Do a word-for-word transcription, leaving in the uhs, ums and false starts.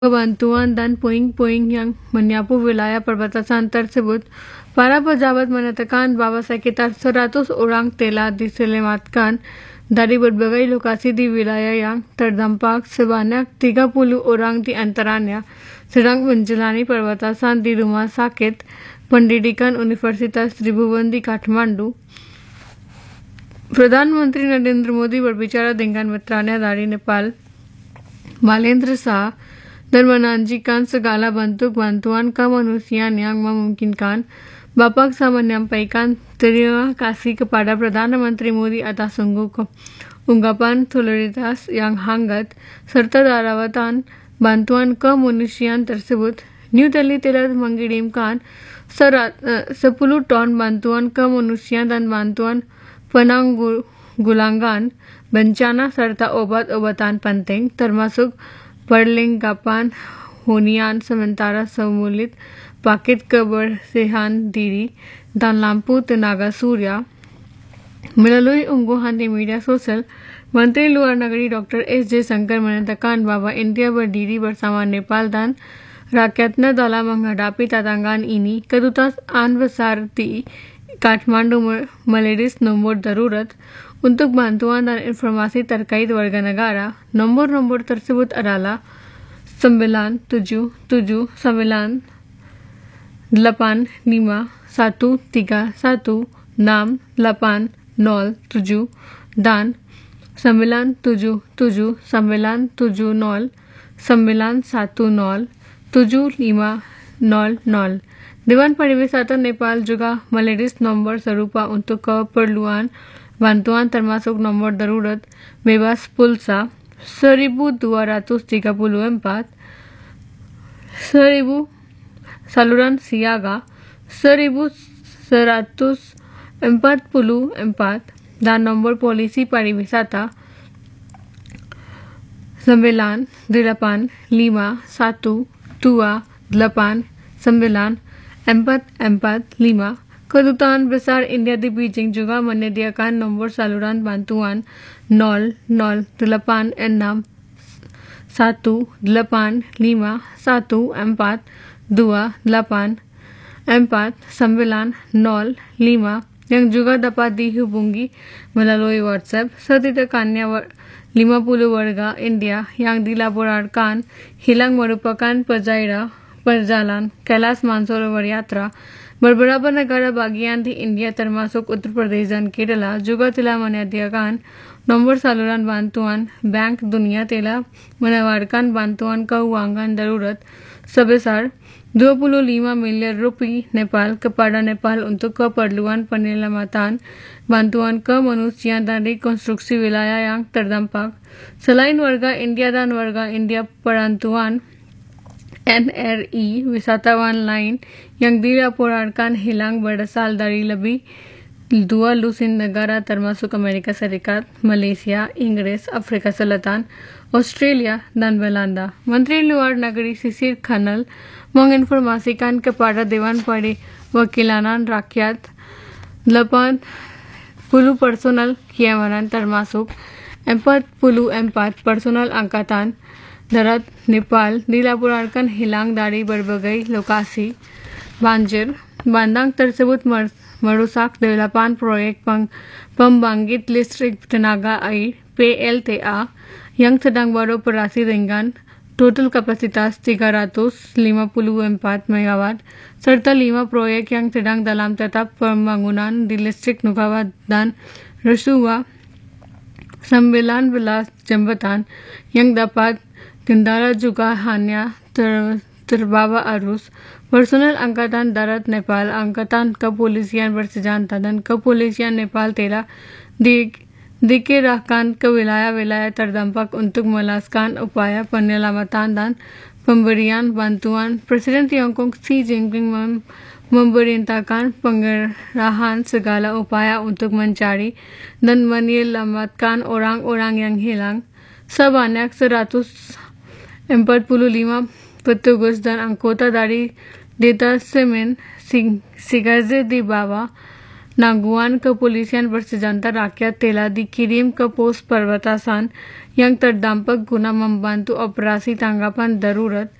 Bantuan dan puing-puing yang menyapu wilayah perbatasan tersebut. Para pejabat menyatakan bahwa sekitar seratus orang telah diselamatkan dari berbagai lokasi di wilayah yang terdampak. Sebanyak tiga puluh orang di antaranya sedang menjalani perbatasan di Rumah Sakit Pendidikan Universitas Tribhuvan di Kathmandu. Pradhan Mantri Narendra Modi berbicara dengan mitranya dari Nepal, Malendra Shah, dan menanjikan segala bentuk bantuan kemanusiaan yang memungkinkan. Bapak Shah menyampaikan terima kasih kepada Perdana Menteri Modi atas ungkapan solidaritas yang hangat serta darawatan bantuan kemanusiaan tersebut. New Delhi telah mengirimkan sepuluh ton bantuan kemanusiaan dan bantuan penanggulangan bencana serta obat-obatan penting termasuk perlengkapan hunian sementara, semulit paket kebersihan diri, dan lampu tenaga surya. Melalui unggahan di media sosial, Menteri Luar Negeri Doktor S Jaishankar menyatakan bahwa India berdiri bersama Nepal dan rakyatnya dalam menghadapi tantangan ini. Kedutaan Besar di Kathmandu merilis nomor darurat untuk bantuan dan informasi terkait warga negara. Nomor-nomor tersebut adalah sembilan tujuh tujuh sembilan delapan lima satu tiga satu enam delapan nol tujuh dan sembilan tujuh tujuh sembilan tujuh nol sembilan satu nol tujuh lima nol nol. Dewan Pariwisata Nepal juga merilis nomor serupa untuk keperluan bantuan termasuk nomor darurat bebas pulsa seribu dua ratus tiga puluh empat, seribu saluran siaga seribu seratus empat puluh empat, dan nomor polisi pariwisata sembilan delapan lima satu dua delapan sembilan empat empat lima. Kedutaan Besar India di Beijing juga menyediakan nomor saluran bantuan nol nol delapan enam satu delapan lima satu empat dua delapan empat sembilan nol lima yang juga dapat dihubungi melalui WhatsApp. Setidaknya lima puluh warga India yang dilaporkan hilang merupakan perjalanan Kailash Mansarovar Yatra. Beberapa negara bagian di India termasuk Uttar Pradesh dan Kerala juga telah menyediakan nomor saluran bantuan. Bank Dunia telah menawarkan bantuan keuangan darurat sebesar dua puluh lima miliar rupiah Nepal kepada Nepal untuk keperluan penyelamatan, bantuan kemanusiaan dan rekonstruksi wilayah yang terdampak. Selain warga India dan warga India perantauan, N R I wisatawan lain yang dilaporkan hilang berasal dari lebih dua lusin negara termasuk Amerika Serikat, Malaysia, Inggris, Afrika Selatan, Australia, dan Belanda. Menteri Luar Negeri Sisir Khanal menginformasikan kepada Dewan Perwakilan Rakyat delapan puluh personal keamanan termasuk empat puluh empat personal angkatan darat Nepal dilaporkan hilang dari berbagai lokasi. Banjir bandang tersebut merusak delapan proyek pembangkit listrik tenaga air P L T A yang sedang beroperasi dengan total kapasitas tiga ratus lima puluh empat megawatt serta lima proyek yang sedang dalam tahap pembangunan di listrik Nukawa dan Rasuwa. sembilan belas jembatan yang dapat kendala juga hanya ter, terbawa arus. Personel Angkatan Darat Nepal, Angkatan Kepolisian Bersenjata dan Kepolisian Nepal telah di, dikerahkan ke wilayah-wilayah terdampak untuk melaksanakan upaya penyelamatan dan pemberian bantuan. Presiden Tiongkok Xi Jinping mem, memerintahkan pengerahan segala upaya untuk mencari dan menyelamatkan orang-orang yang hilang. Sebanyak seratus empat puluh lima petugas dan anggota dari Detasemen Sigage di bawah Naguan ke polisian bersenjata rakyat telah dikirim ke pos perbatasan yang terdampak guna membantu operasi tanggapan darurat